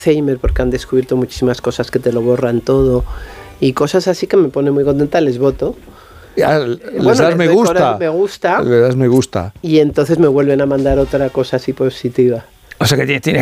Alzheimer, porque han descubierto muchísimas cosas que te lo borran todo y cosas así que me pone muy contenta, les voto. Les das me gusta. Me gusta. Le das me gusta. Y entonces me vuelven a mandar otra cosa así positiva. O sea que tiene